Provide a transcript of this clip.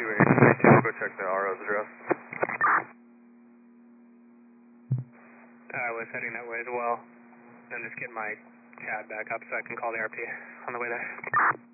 2832, go check the RO's address. I was heading that way as well. I'm just getting my CAD back up so I can call the RP on the way there.